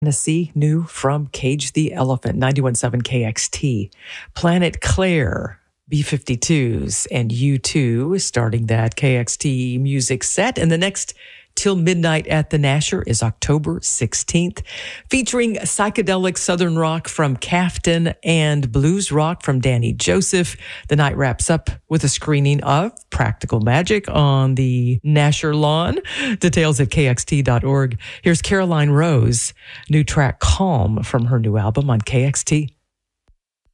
Tennessee, new from Cage the Elephant, 91.7 KXT. Planet Claire, B-52s, and U2 starting that KXT music set. And the next Till Midnight at the Nasher is October 16th, featuring psychedelic Southern rock from Kaftan and blues rock from Danny Joseph. The night wraps up with a screening of Practical Magic on the Nasher lawn. Details at kxt.org. Here's Caroline Rose, new track Calm from her new album on KXT.